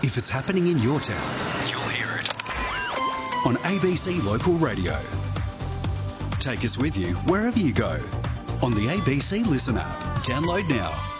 If it's happening in your town, you'll hear it on ABC Local Radio. Take us with you wherever you go on the ABC Listen app. Download now.